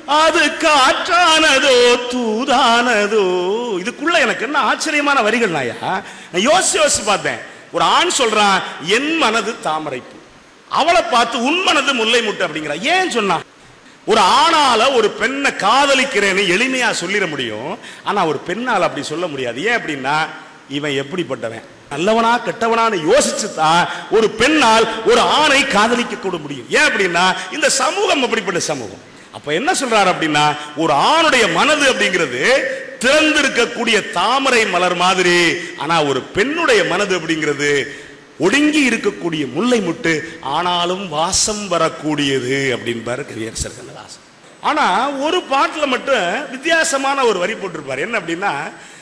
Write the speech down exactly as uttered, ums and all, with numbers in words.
அது காற்றானதோ தூதானதோ. இதுக்குள்ள எனக்கு என்ன ஆச்சரியமான வரிகள் நாயா. நான் யோசி யோசி பார்த்தேன். ஒரு ஆண் சொல்றான், என் மனது தாமரைப்பூ. அவளை பார்த்து உன் மனது முல்லை முட்டு அப்படிங்கிற. ஏன் சொன்னா? ஒரு ஆணால ஒரு பெண்ணை காதலிக்கிறேன்னு எளிமையா சொல்லிட முடியும். ஆனா ஒரு பெண்ணால் அப்படி சொல்ல முடியாது. ஏன் அப்படின்னா, இவன் எப்படிப்பட்டவன், நல்லவனா கெட்டவனான்னு யோசிச்சுதான் ஒரு பெண்ணால் ஒரு ஆணை காதலிக்க கூட முடியும். ஏன் அப்படின்னா, இந்த சமூகம் அப்படிப்பட்ட சமூகம். அப்ப என்ன சொல்றாரு அப்படின்னா, ஒரு ஆணுடைய மனது அப்படிங்கிறது திறந்திருக்கக்கூடிய தாமரை மலர் மாதிரி. ஆனா ஒரு பெண்ணுடைய மனது அப்படிங்கிறது ஒடுங்கி இருக்கக்கூடிய முல்லை முட்டு, ஆனாலும் வாசம் வரக்கூடியது அப்படின்பாரு கவியரசர் கண்ணதாசன். ஆனா ஒரு பாட்டுல மட்டும் வித்தியாசமான ஒரு வரி போட்டிருப்பாரு. என்ன அப்படின்னா,